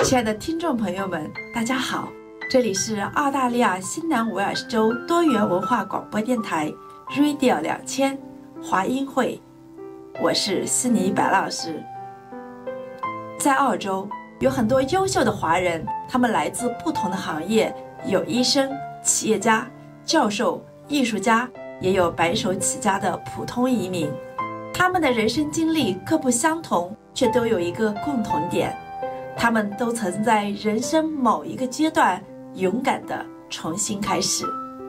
亲爱的听众朋友们，大家好，这里是澳大利亚新南威尔士州多元文化广播电台 Radio 2000华音会，我是悉尼白老师。在澳洲有很多优秀的华人，他们来自不同的行业，有医生、企业家、教授、艺术家，也有白手起家的普通移民。他们的人生经历各不相同，却都有一个共同点，他们都曾在人生某一个阶段勇敢地重新开始。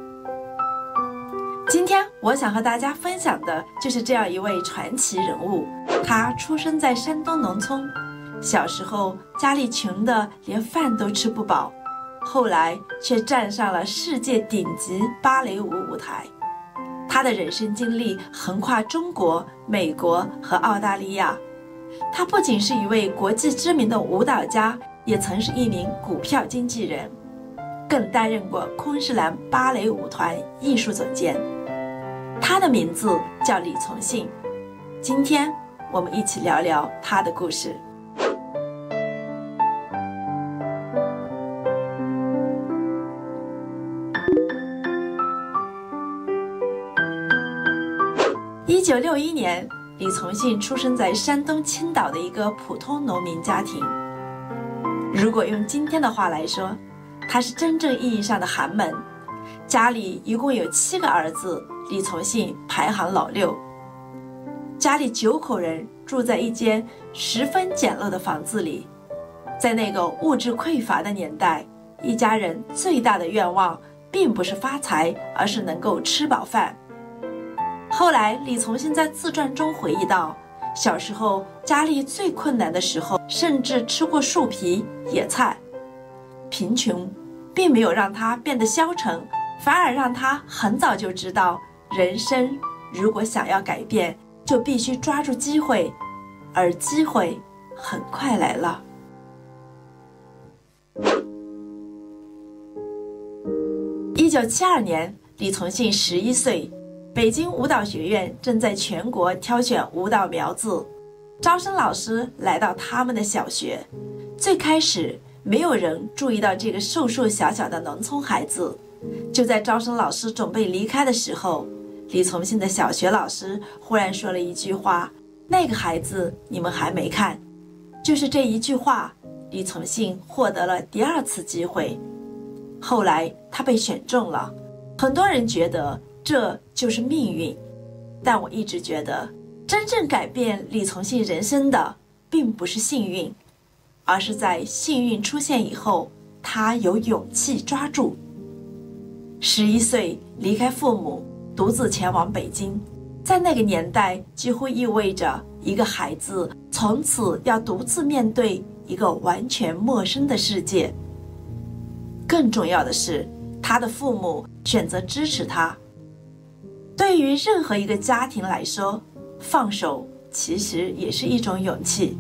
今天我想和大家分享的就是这样一位传奇人物。他出生在山东农村，小时候家里穷得连饭都吃不饱，后来却站上了世界顶级芭蕾舞舞台。他的人生经历横跨中国、美国和澳大利亚。他不仅是一位国际知名的舞蹈家，也曾是一名股票经纪人，更担任过昆士兰芭蕾舞团艺术总监。他的名字叫李从信。今天我们一起聊聊他的故事。1961年，李从信出生在山东青岛的一个普通农民家庭。如果用今天的话来说，他是真正意义上的寒门。家里一共有7个儿子，李从信排行老6。家里9口人住在一间十分简陋的房子里。在那个物质匮乏的年代，一家人最大的愿望并不是发财，而是能够吃饱饭。后来李从信在自传中回忆到，小时候家里最困难的时候，甚至吃过树皮、野菜。贫穷并没有让他变得消沉，反而让他很早就知道，人生如果想要改变，就必须抓住机会，而机会很快来了。1972年，李从信11岁，北京舞蹈学院正在全国挑选舞蹈苗子，招生老师来到他们的小学。最开始没有人注意到这个瘦瘦小小的农村孩子。就在招生老师准备离开的时候，李从信的小学老师忽然说了一句话：那个孩子你们还没看。就是这一句话，李从信获得了第2次机会。后来他被选中了。很多人觉得这就是命运，但我一直觉得，真正改变李从信人生的并不是幸运，而是在幸运出现以后，他有勇气抓住。11岁离开父母，独自前往北京，在那个年代几乎意味着一个孩子从此要独自面对一个完全陌生的世界。更重要的是，他的父母选择支持他。对于任何一个家庭来说，放手其实也是一种勇气。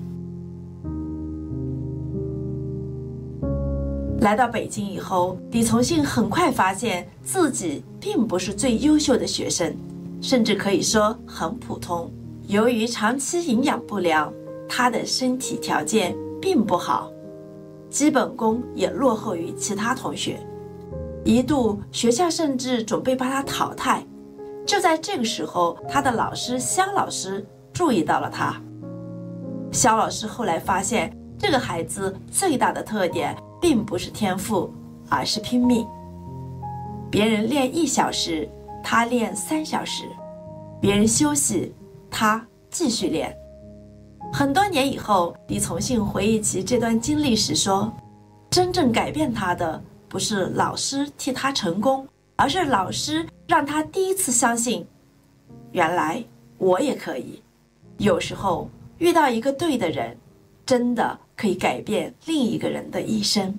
来到北京以后，李从信很快发现自己并不是最优秀的学生，甚至可以说很普通。由于长期营养不良，他的身体条件并不好，基本功也落后于其他同学。一度学校甚至准备把他淘汰。就在这个时候，他的老师肖老师注意到了他。肖老师后来发现，这个孩子最大的特点并不是天赋，而是拼命。别人练1小时，他练3小时；别人休息，他继续练。很多年以后，李从信回忆起这段经历时说，真正改变他的不是老师替他成功，而是老师让他第一次相信，原来我也可以。有时候遇到一个对的人，真的可以改变另一个人的一生。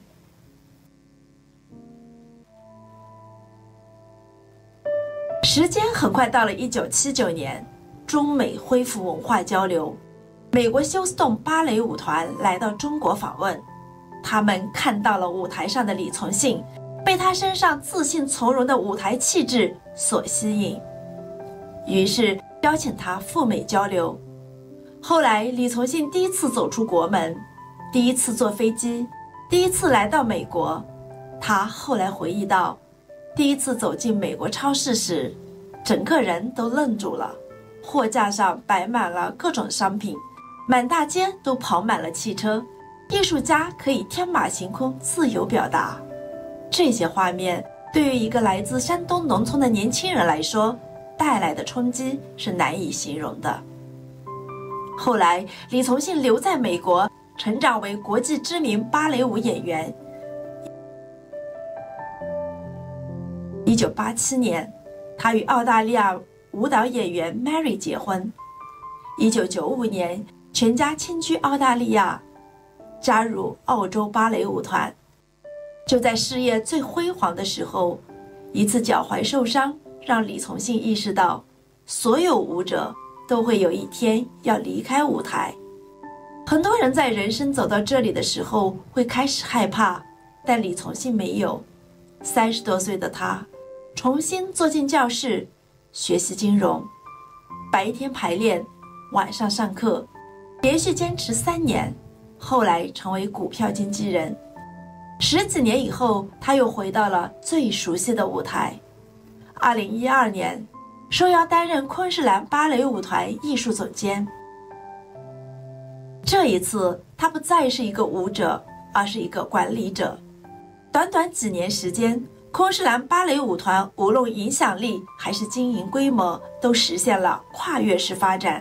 时间很快到了1979年，中美恢复文化交流，美国休斯顿芭蕾舞团来到中国访问。他们看到了舞台上的李从信，被他身上自信从容的舞台气质所吸引，于是邀请他赴美交流。后来李从信第一次走出国门，第一次坐飞机， 第一次来到美国，他后来回忆到，第一次走进美国超市时，整个人都愣住了。货架上摆满了各种商品，满大街都跑满了汽车，艺术家可以天马行空自由表达。这些画面对于一个来自山东农村的年轻人来说，带来的冲击是难以形容的。后来李从庆留在美国，成长为国际知名芭蕾舞演员。1987年，他与澳大利亚舞蹈演员 Mary 结婚。1995年，全家迁居澳大利亚，加入澳洲芭蕾舞团。就在事业最辉煌的时候，一次脚踝受伤让李从庆意识到，所有舞者都会有一天要离开舞台。很多人在人生走到这里的时候会开始害怕，但李从庆没有。30多岁的他重新坐进教室学习金融，白天排练，晚上上课，连续坚持3年，后来成为股票经纪人。10几年以后，他又回到了最熟悉的舞台。2012年，受邀担任昆士兰芭蕾舞团艺术总监。这一次，他不再是一个舞者，而是一个管理者。短短几年时间，昆士兰芭蕾舞团无论影响力还是经营规模，都实现了跨越式发展。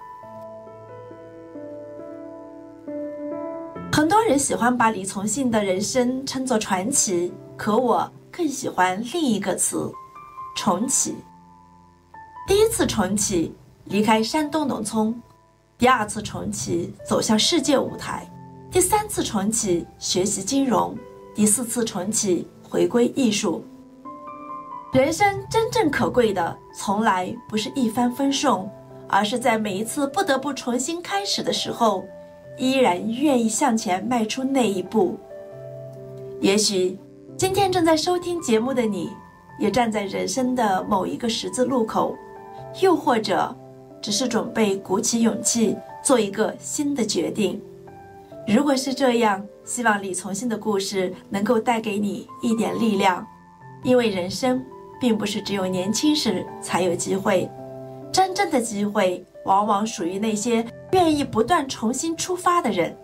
很多人喜欢把李从庆的人生称作传奇，可我更喜欢另一个词——重启。第一次重启，离开山东农村；第二次重启，走向世界舞台；第3次重启，学习金融；第4次重启，回归艺术。人生真正可贵的，从来不是一帆风顺，而是在每一次不得不重新开始的时候，依然愿意向前迈出那一步。也许今天正在收听节目的你，也站在人生的某一个十字路口，又或者只是准备鼓起勇气做一个新的决定。如果是这样，希望李从庆的故事能够带给你一点力量，因为人生并不是只有年轻时才有机会，真正的机会往往属于那些愿意不断重新出发的人。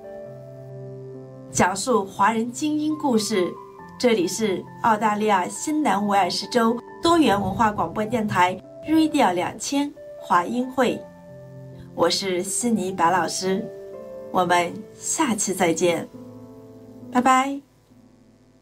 讲述华人精英故事，这里是澳大利亚新南威尔士州多元文化广播电台 Radio 2000华音会，我是悉尼白老师，我们下期再见，拜拜。